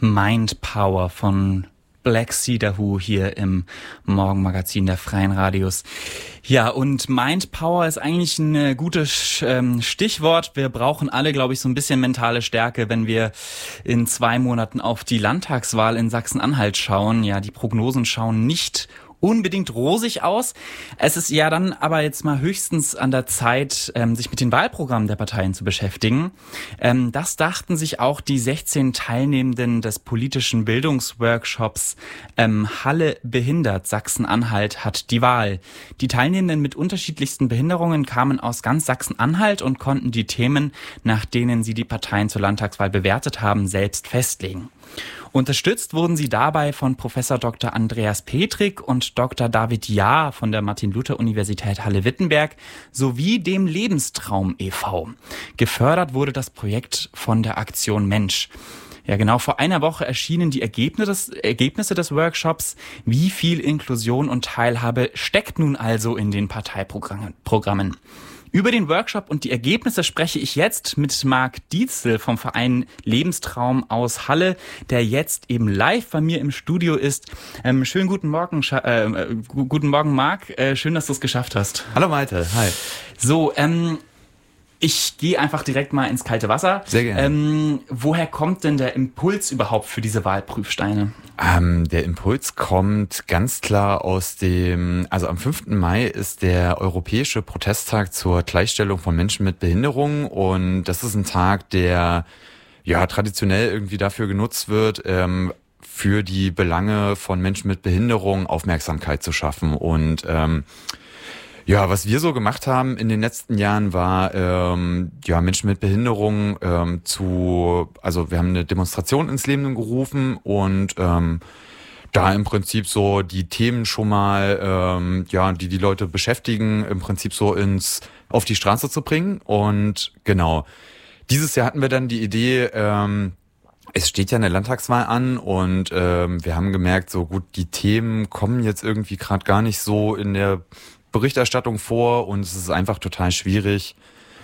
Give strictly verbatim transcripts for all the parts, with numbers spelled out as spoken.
Mind Power von Black Cedar Who hier im Morgenmagazin der Freien Radios. Ja, und Mind Power ist eigentlich ein gutes ähm, Stichwort. Wir brauchen alle, glaube ich, so ein bisschen mentale Stärke, wenn wir in zwei Monaten auf die Landtagswahl in Sachsen-Anhalt schauen. Ja, die Prognosen schauen nicht unbedingt rosig aus. Es ist ja dann aber jetzt mal höchstens an der Zeit, ähm, sich mit den Wahlprogrammen der Parteien zu beschäftigen. Ähm, das dachten sich auch die sechzehn Teilnehmenden des politischen Bildungsworkshops ähm, Halle behindert. Sachsen-Anhalt hat die Wahl. Die Teilnehmenden mit unterschiedlichsten Behinderungen kamen aus ganz Sachsen-Anhalt und konnten die Themen, nach denen sie die Parteien zur Landtagswahl bewertet haben, selbst festlegen. Unterstützt wurden sie dabei von Professor Doktor Andreas Petrik und Doktor David Jahr von der Martin-Luther-Universität Halle-Wittenberg sowie dem Lebenstraum e V Gefördert wurde das Projekt von der Aktion Mensch. Ja, genau vor einer Woche erschienen die Ergebnisse, Ergebnisse des Workshops. Wie viel Inklusion und Teilhabe steckt nun also in den Parteiprogrammen? Über den Workshop und die Ergebnisse spreche ich jetzt mit Marc Dietzel vom Verein Lebenstraum aus Halle, der jetzt eben live bei mir im Studio ist. Ähm, schönen guten Morgen, äh, guten Morgen, Marc. Äh, schön, dass du es geschafft hast. Hallo Malte, hi. So, ähm, ich gehe einfach direkt mal ins kalte Wasser. Sehr gerne. Ähm, woher kommt denn der Impuls überhaupt für diese Wahlprüfsteine? Ähm, der Impuls kommt ganz klar aus dem, also am fünften Mai ist der Europäische Protesttag zur Gleichstellung von Menschen mit Behinderung und das ist ein Tag, der ja traditionell irgendwie dafür genutzt wird, ähm, für die Belange von Menschen mit Behinderung Aufmerksamkeit zu schaffen und ähm, ja, was wir so gemacht haben in den letzten Jahren war, ähm, ja, Menschen mit Behinderung ähm, zu, also wir haben eine Demonstration ins Leben gerufen und ähm, da im Prinzip so die Themen schon mal, ähm, ja, die die Leute beschäftigen, im Prinzip so ins auf die Straße zu bringen. Und genau, dieses Jahr hatten wir dann die Idee, ähm, es steht ja eine Landtagswahl an und ähm, wir haben gemerkt, so gut, die Themen kommen jetzt irgendwie gerade gar nicht so in der Berichterstattung vor und es ist einfach total schwierig,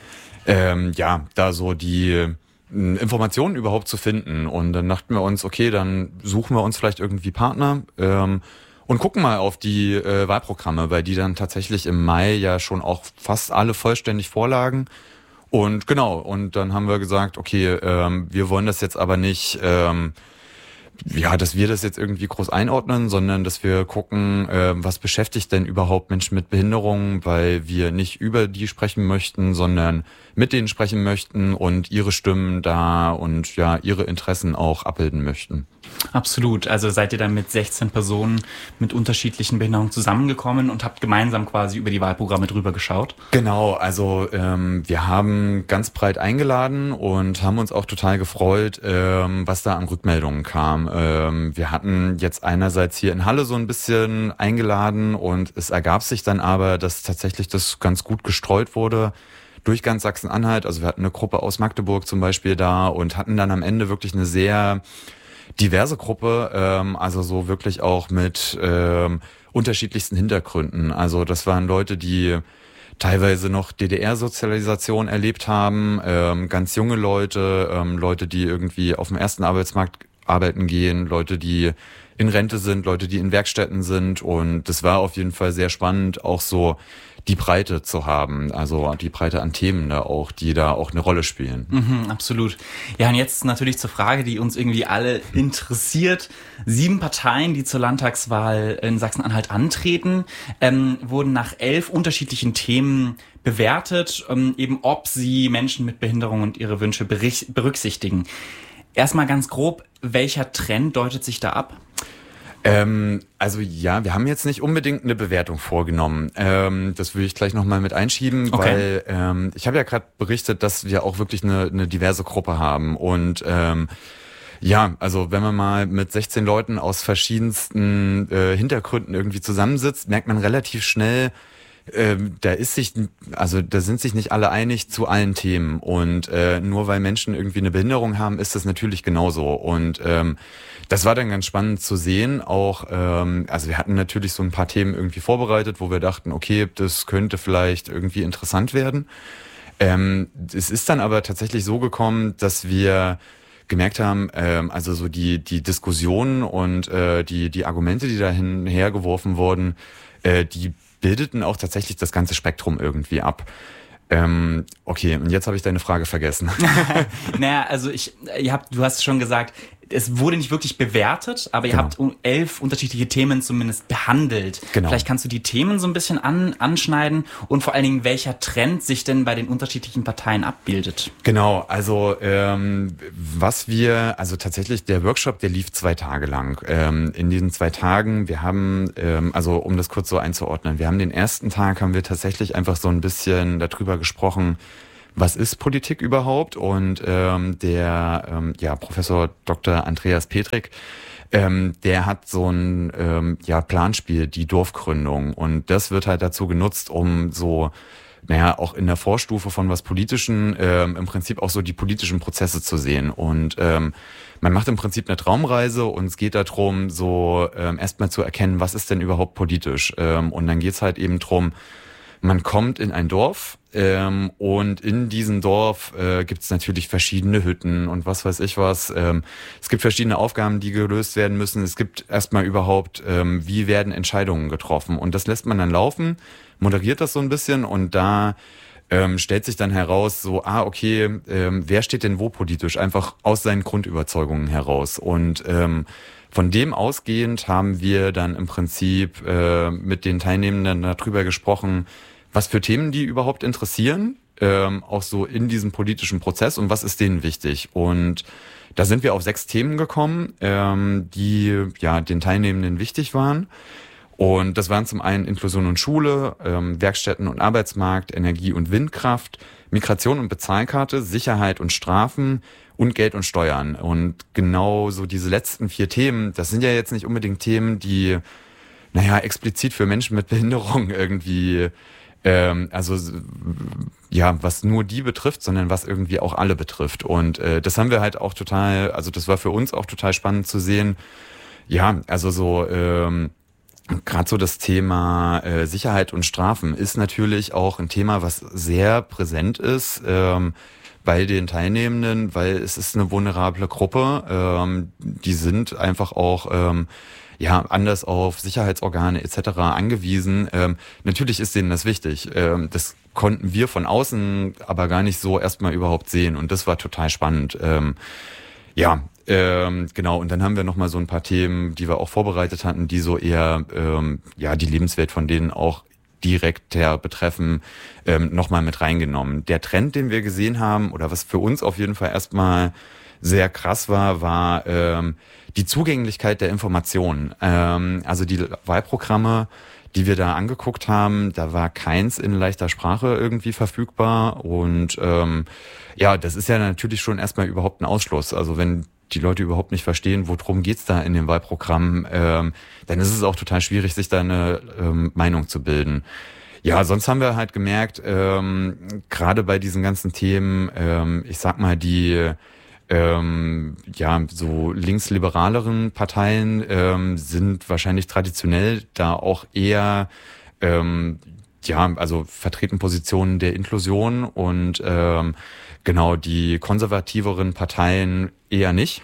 ähm, ja, da so die äh, Informationen überhaupt zu finden. Und dann dachten wir uns, okay, dann suchen wir uns vielleicht irgendwie Partner ähm, und gucken mal auf die äh, Wahlprogramme, weil die dann tatsächlich im Mai ja schon auch fast alle vollständig vorlagen. Und genau, und dann haben wir gesagt, okay, ähm, wir wollen das jetzt aber nicht ähm, ja, dass wir das jetzt irgendwie groß einordnen, sondern dass wir gucken, äh, was beschäftigt denn überhaupt Menschen mit Behinderungen, weil wir nicht über die sprechen möchten, sondern mit denen sprechen möchten und ihre Stimmen da und ja, ihre Interessen auch abbilden möchten. Absolut. Also seid ihr dann mit sechzehn Personen mit unterschiedlichen Behinderungen zusammengekommen und habt gemeinsam quasi über die Wahlprogramme drüber geschaut? Genau, also ähm, wir haben ganz breit eingeladen und haben uns auch total gefreut, ähm, was da an Rückmeldungen kam. Ähm, wir hatten jetzt einerseits hier in Halle so ein bisschen eingeladen und es ergab sich dann aber, dass tatsächlich das ganz gut gestreut wurde durch ganz Sachsen-Anhalt. Also wir hatten eine Gruppe aus Magdeburg zum Beispiel da und hatten dann am Ende wirklich eine sehr diverse Gruppe, ähm, also so wirklich auch mit ähm, unterschiedlichsten Hintergründen. Also das waren Leute, die teilweise noch D D R-Sozialisation erlebt haben, ähm, ganz junge Leute, ähm, Leute, die irgendwie auf dem ersten Arbeitsmarkt arbeiten gehen, Leute, die in Rente sind, Leute, die in Werkstätten sind und das war auf jeden Fall sehr spannend, auch so die Breite zu haben, also die Breite an Themen da auch, die da auch eine Rolle spielen. Mhm, absolut. Ja, und jetzt natürlich zur Frage, die uns irgendwie alle interessiert. Sieben Parteien, die zur Landtagswahl in Sachsen-Anhalt antreten, ähm, wurden nach elf unterschiedlichen Themen bewertet, ähm, eben ob sie Menschen mit Behinderung und ihre Wünsche berich- berücksichtigen. Erstmal ganz grob, welcher Trend deutet sich da ab? Ähm, also ja, wir haben jetzt nicht unbedingt eine Bewertung vorgenommen. Ähm, das würde ich gleich nochmal mit einschieben, okay. weil ähm, ich habe ja gerade berichtet, dass wir auch wirklich eine, eine diverse Gruppe haben. Und ähm, ja, also wenn man mal mit sechzehn Leuten aus verschiedensten äh, Hintergründen irgendwie zusammensitzt, merkt man relativ schnell, Ähm, da ist sich, also da sind sich nicht alle einig zu allen Themen und äh, nur weil Menschen irgendwie eine Behinderung haben, ist das natürlich genauso und ähm, das war dann ganz spannend zu sehen, auch, ähm, also wir hatten natürlich so ein paar Themen irgendwie vorbereitet, wo wir dachten, okay, das könnte vielleicht irgendwie interessant werden. Ähm, es ist dann aber tatsächlich so gekommen, dass wir gemerkt haben, ähm, also so die die Diskussionen und äh, die die Argumente, die dahin hergeworfen wurden, äh, die bildeten auch tatsächlich das ganze Spektrum irgendwie ab. Ähm, okay, und jetzt habe ich deine Frage vergessen. Naja, also ich, ihr habt, du hast schon gesagt, es wurde nicht wirklich bewertet, aber ihr Genau. habt elf unterschiedliche Themen zumindest behandelt. Genau. Vielleicht kannst du die Themen so ein bisschen an, anschneiden und vor allen Dingen, welcher Trend sich denn bei den unterschiedlichen Parteien abbildet. Genau, also ähm, was wir, also tatsächlich der Workshop, der lief zwei Tage lang. Ähm, in diesen zwei Tagen, wir haben, ähm, also um das kurz so einzuordnen, wir haben den ersten Tag, haben wir tatsächlich einfach so ein bisschen darüber gesprochen, was ist Politik überhaupt? Und ähm, der ähm, ja, Professor Doktor Andreas Petrik, ähm, der hat so ein ähm, ja, Planspiel, die Dorfgründung. Und das wird halt dazu genutzt, um so, naja, auch in der Vorstufe von was Politischen ähm, im Prinzip auch so die politischen Prozesse zu sehen. Und ähm, man macht im Prinzip eine Traumreise und es geht darum, so ähm, erstmal zu erkennen, was ist denn überhaupt politisch? Ähm, und dann geht's halt eben drum, man kommt in ein Dorf ähm, und in diesem Dorf äh, gibt es natürlich verschiedene Hütten und was weiß ich was. Ähm, es gibt verschiedene Aufgaben, die gelöst werden müssen. Es gibt erstmal überhaupt, ähm, wie werden Entscheidungen getroffen. Und das lässt man dann laufen, moderiert das so ein bisschen und da ähm, stellt sich dann heraus, so, ah, okay, ähm, wer steht denn wo politisch? Einfach aus seinen Grundüberzeugungen heraus. Und ähm, von dem ausgehend haben wir dann im Prinzip äh, mit den Teilnehmenden darüber gesprochen, was für Themen die überhaupt interessieren, ähm, auch so in diesem politischen Prozess und was ist denen wichtig. Und da sind wir auf sechs Themen gekommen, ähm, die ja den Teilnehmenden wichtig waren. Und das waren zum einen Inklusion und Schule, ähm, Werkstätten und Arbeitsmarkt, Energie und Windkraft, Migration und Bezahlkarte, Sicherheit und Strafen und Geld und Steuern. Und genau so diese letzten vier Themen, das sind ja jetzt nicht unbedingt Themen, die, naja, explizit für Menschen mit Behinderung irgendwie, ähm, also ja, was nur die betrifft, sondern was irgendwie auch alle betrifft. Und äh, das haben wir halt auch total, also das war für uns auch total spannend zu sehen. Ja, also so, ähm, gerade so das Thema äh, Sicherheit und Strafen ist natürlich auch ein Thema, was sehr präsent ist ähm, bei den Teilnehmenden, weil es ist eine vulnerable Gruppe. Ähm, die sind einfach auch ähm, ja anders auf Sicherheitsorgane et cetera angewiesen. Ähm, natürlich ist denen das wichtig. Ähm, das konnten wir von außen aber gar nicht so erstmal überhaupt sehen und das war total spannend. Ähm, ja, ähm, genau. Und dann haben wir nochmal so ein paar Themen, die wir auch vorbereitet hatten, die so eher ähm, ja die Lebenswelt von denen auch direkter betreffen, ähm, nochmal mit reingenommen. Der Trend, den wir gesehen haben, oder was für uns auf jeden Fall erstmal sehr krass war, war ähm, die Zugänglichkeit der Informationen. Ähm, also die Wahlprogramme, die wir da angeguckt haben, da war keins in leichter Sprache irgendwie verfügbar. Und ähm, ja, das ist ja natürlich schon erstmal überhaupt ein Ausschluss. Also wenn die Leute überhaupt nicht verstehen, worum geht's da in dem Wahlprogramm, ähm, dann ist es auch total schwierig, sich da eine ähm, Meinung zu bilden. Ja, sonst haben wir halt gemerkt, ähm, gerade bei diesen ganzen Themen, ähm, ich sag mal, die ähm, ja so linksliberaleren Parteien ähm, sind wahrscheinlich traditionell da auch eher ähm, ja, also vertreten Positionen der Inklusion und ähm, genau, die konservativeren Parteien eher nicht.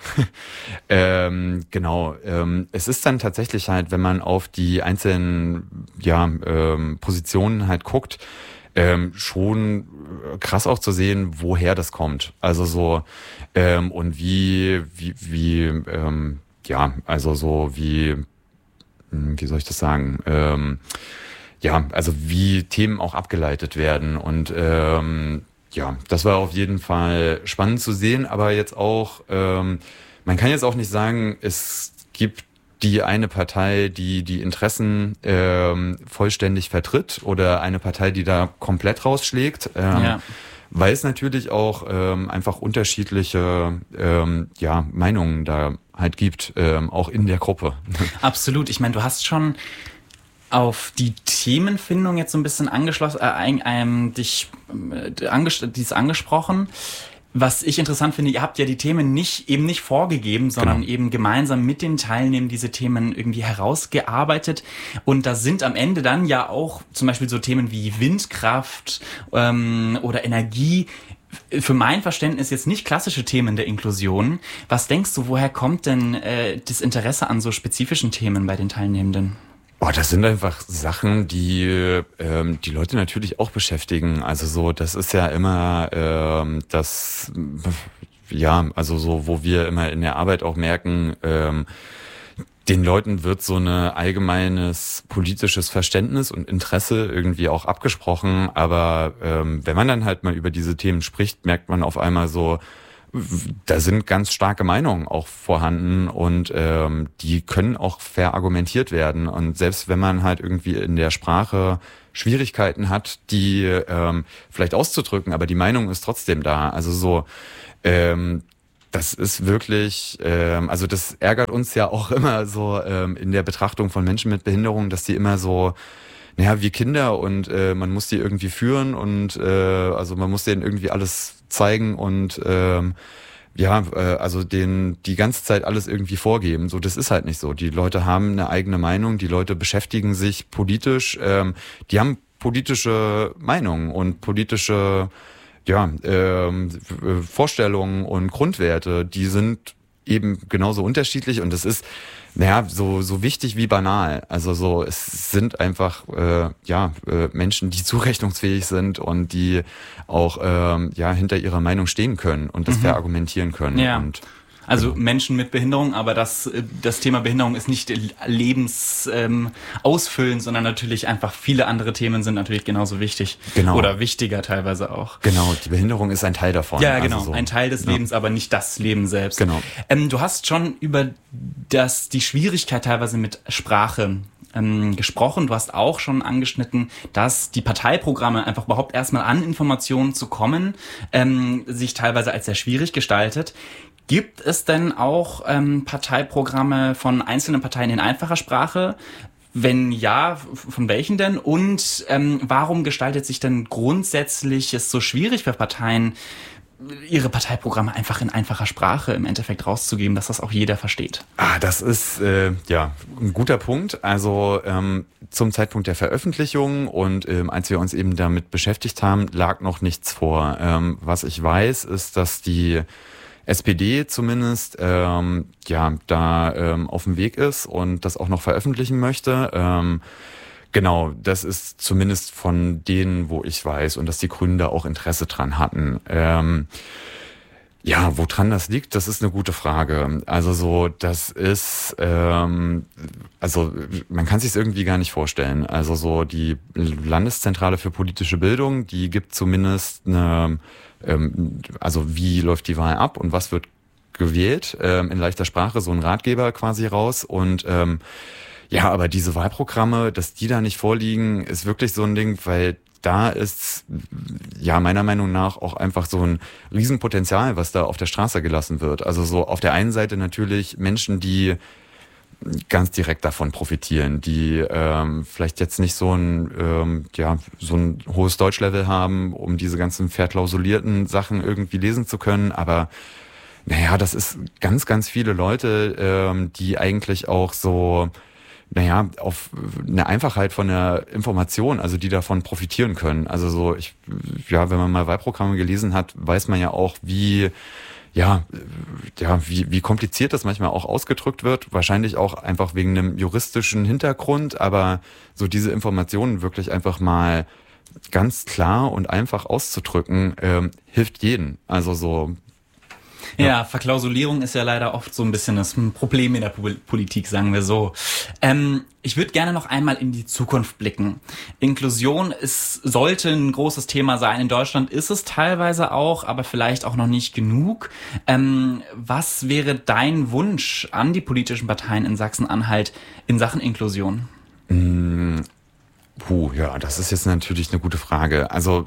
ähm, genau, ähm, es ist dann tatsächlich halt, wenn man auf die einzelnen ja, ähm, Positionen halt guckt, ähm, schon krass auch zu sehen, woher das kommt. Also so ähm, und wie, wie, wie, ähm, ja, also so wie, wie soll ich das sagen? Ähm, ja, also wie Themen auch abgeleitet werden und ähm, ja, das war auf jeden Fall spannend zu sehen, aber jetzt auch, ähm, man kann jetzt auch nicht sagen, es gibt die eine Partei, die die Interessen ähm, vollständig vertritt oder eine Partei, die da komplett rausschlägt, ähm, ja. Weil es natürlich auch ähm, einfach unterschiedliche ähm, ja, Meinungen da halt gibt, ähm, auch in der Gruppe. Absolut, ich meine, du hast schon auf die Themenfindung jetzt so ein bisschen angeschlossen, äh, ein, ähm, dich äh, anges- dies angesprochen. Was ich interessant finde, ihr habt ja die Themen nicht eben nicht vorgegeben, sondern genau. eben gemeinsam mit den Teilnehmern diese Themen irgendwie herausgearbeitet. Und da sind am Ende dann ja auch zum Beispiel so Themen wie Windkraft ähm, oder Energie für mein Verständnis jetzt nicht klassische Themen der Inklusion. Was denkst du, woher kommt denn äh, das Interesse an so spezifischen Themen bei den Teilnehmenden? Oh, das sind einfach Sachen, die ähm, die Leute natürlich auch beschäftigen. Also so, das ist ja immer ähm, das, ja, also so, wo wir immer in der Arbeit auch merken, ähm, den Leuten wird so ein allgemeines politisches Verständnis und Interesse irgendwie auch abgesprochen. Aber ähm, wenn man dann halt mal über diese Themen spricht, merkt man auf einmal so, da sind ganz starke Meinungen auch vorhanden und ähm, die können auch verargumentiert werden. Und selbst wenn man halt irgendwie in der Sprache Schwierigkeiten hat, die ähm, vielleicht auszudrücken, aber die Meinung ist trotzdem da. Also so, ähm, das ist wirklich, ähm, also das ärgert uns ja auch immer so ähm, in der Betrachtung von Menschen mit Behinderung, dass die immer so, naja, wie Kinder und äh, man muss die irgendwie führen und äh, also man muss denen irgendwie alles zeigen und ähm, ja, äh, also denen die ganze Zeit alles irgendwie vorgeben. So, das ist halt nicht so. Die Leute haben eine eigene Meinung, die Leute beschäftigen sich politisch, ähm, die haben politische Meinungen und politische ja, ähm, Vorstellungen und Grundwerte, die sind eben genauso unterschiedlich und das ist naja, so so wichtig wie banal. Also so, es sind einfach äh, ja äh, Menschen, die zurechnungsfähig sind und die auch ähm, ja hinter ihrer Meinung stehen können und das mhm. verargumentieren können. Ja. Und Also genau. Menschen mit Behinderung, aber das, das Thema Behinderung ist nicht lebens ähm, ausfüllend, sondern natürlich einfach viele andere Themen sind natürlich genauso wichtig. Genau. Oder wichtiger teilweise auch. Genau, die Behinderung ist ein Teil davon. Ja, genau, also so. ein Teil des ja. Lebens, aber nicht das Leben selbst. Genau. Ähm, du hast schon über das, die Schwierigkeit teilweise mit Sprache ähm, gesprochen. Du hast auch schon angeschnitten, dass die Parteiprogramme einfach überhaupt erstmal an Informationen zu kommen, ähm, sich teilweise als sehr schwierig gestaltet. Gibt es denn auch ähm, Parteiprogramme von einzelnen Parteien in einfacher Sprache? Wenn ja, von welchen denn? Und ähm, warum gestaltet sich denn grundsätzlich es so schwierig für Parteien, ihre Parteiprogramme einfach in einfacher Sprache im Endeffekt rauszugeben, dass das auch jeder versteht? Ah, das ist äh, ja ein guter Punkt. Also ähm, zum Zeitpunkt der Veröffentlichung und ähm, als wir uns eben damit beschäftigt haben, lag noch nichts vor. Ähm, was ich weiß, ist, dass die S P D zumindest ähm, ja da ähm, auf dem Weg ist und das auch noch veröffentlichen möchte. Ähm, genau, das ist zumindest von denen, wo ich weiß, und dass die Grünen da auch Interesse dran hatten. Ähm, ja, woran das liegt, das ist eine gute Frage. Also so, das ist, ähm, also man kann sich es irgendwie gar nicht vorstellen. Also so die Landeszentrale für politische Bildung, die gibt zumindest eine also wie läuft die Wahl ab und was wird gewählt, ähm, in leichter Sprache, so ein Ratgeber quasi raus. Und ähm, ja, aber diese Wahlprogramme, dass die da nicht vorliegen, ist wirklich so ein Ding, weil da ist ja meiner Meinung nach auch einfach so ein Riesenpotenzial, was da auf der Straße gelassen wird. Also so auf der einen Seite natürlich Menschen, die ganz direkt davon profitieren, die ähm, vielleicht jetzt nicht so ein ähm, ja so ein hohes Deutschlevel haben, um diese ganzen verklausulierten Sachen irgendwie lesen zu können, aber naja, das ist ganz, ganz viele Leute, ähm, die eigentlich auch so, naja, auf eine Einfachheit von der Information, also die davon profitieren können. Also so, ich, ja, wenn man mal Wahlprogramme gelesen hat, weiß man ja auch, wie Ja, ja, wie, wie kompliziert das manchmal auch ausgedrückt wird. Wahrscheinlich auch einfach wegen einem juristischen Hintergrund, aber so diese Informationen wirklich einfach mal ganz klar und einfach auszudrücken, ähm, hilft jedem. Also so. Ja. ja, Verklausulierung ist ja leider oft so ein bisschen das Problem in der Politik, sagen wir so. Ähm, ich würde gerne noch einmal in die Zukunft blicken. Inklusion ist, sollte ein großes Thema sein. In Deutschland ist es teilweise auch, aber vielleicht auch noch nicht genug. Ähm, was wäre dein Wunsch an die politischen Parteien in Sachsen-Anhalt in Sachen Inklusion? Mmh, puh, ja, das ist jetzt natürlich eine gute Frage. Also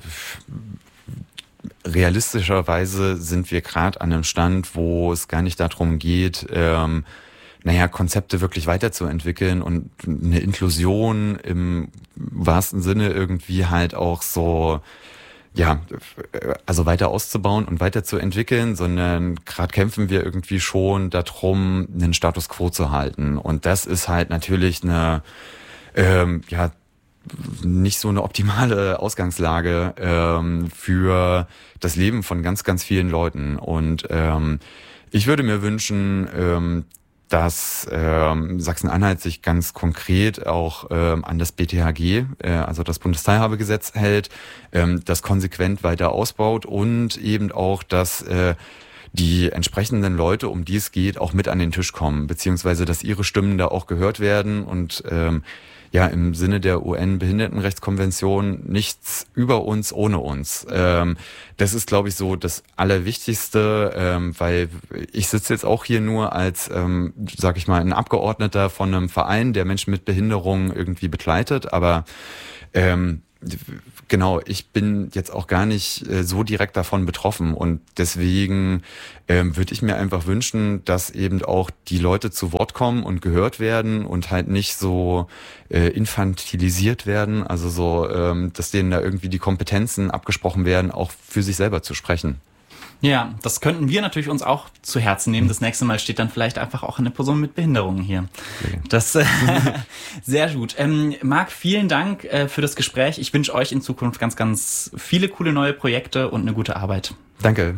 realistischerweise sind wir gerade an einem Stand, wo es gar nicht darum geht, ähm, naja, Konzepte wirklich weiterzuentwickeln und eine Inklusion im wahrsten Sinne irgendwie halt auch so, ja, also weiter auszubauen und weiterzuentwickeln, sondern gerade kämpfen wir irgendwie schon darum, einen Status quo zu halten. Und das ist halt natürlich eine, ähm, ja, nicht so eine optimale Ausgangslage ähm, für das Leben von ganz, ganz vielen Leuten. Und ähm, ich würde mir wünschen, ähm, dass ähm, Sachsen-Anhalt sich ganz konkret auch ähm, an das B T H G, äh, also das Bundesteilhabegesetz, hält, ähm, das konsequent weiter ausbaut und eben auch, dass äh, die entsprechenden Leute, um die es geht, auch mit an den Tisch kommen, beziehungsweise dass ihre Stimmen da auch gehört werden und ähm, ja, im Sinne der U N-Behindertenrechtskonvention nichts über uns ohne uns. Ähm, das ist, glaube ich, so das Allerwichtigste, ähm, weil ich sitze jetzt auch hier nur als, ähm, sag ich mal, ein Abgeordneter von einem Verein, der Menschen mit Behinderung irgendwie begleitet, aber ähm, genau, ich bin jetzt auch gar nicht äh, so direkt davon betroffen und deswegen ähm, würde ich mir einfach wünschen, dass eben auch die Leute zu Wort kommen und gehört werden und halt nicht so äh, infantilisiert werden, also so, ähm, dass denen da irgendwie die Kompetenzen abgesprochen werden, auch für sich selber zu sprechen. Ja, das könnten wir natürlich uns auch zu Herzen nehmen. Das nächste Mal steht dann vielleicht einfach auch eine Person mit Behinderungen hier. Okay. Das äh, sehr gut. Ähm, Marc, vielen Dank äh, für das Gespräch. Ich wünsche euch in Zukunft ganz, ganz viele coole neue Projekte und eine gute Arbeit. Danke.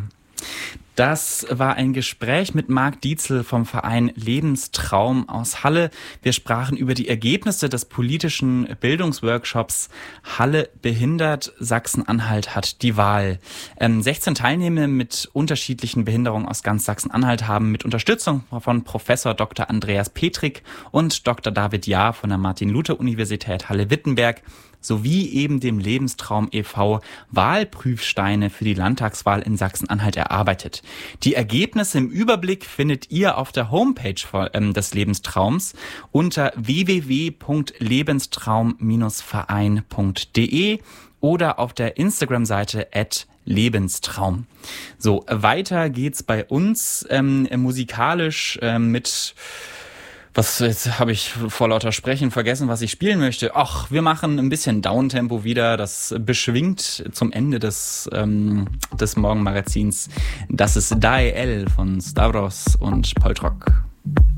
Das war ein Gespräch mit Marc Dietzel vom Verein Lebenstraum aus Halle. Wir sprachen über die Ergebnisse des politischen Bildungsworkshops Halle behindert, Sachsen-Anhalt hat die Wahl. Ähm, sechzehn Teilnehmer mit unterschiedlichen Behinderungen aus ganz Sachsen-Anhalt haben mit Unterstützung von Professor Doktor Andreas Petrik und Doktor David Jahr von der Martin-Luther-Universität Halle-Wittenberg sowie eben dem Lebenstraum e V Wahlprüfsteine für die Landtagswahl in Sachsen-Anhalt erarbeitet. Die Ergebnisse im Überblick findet ihr auf der Homepage des Lebenstraums unter w w w punkt lebenstraum verein punkt d e oder auf der Instagram-Seite at Lebenstraum. So, weiter geht's bei uns ähm, musikalisch ähm, mit... Was, jetzt habe ich vor lauter Sprechen vergessen, was ich spielen möchte. Ach, wir machen ein bisschen Downtempo wieder. Das beschwingt zum Ende des, ähm, des Morgenmagazins. Das ist D A E L von Stavros und Poltrock.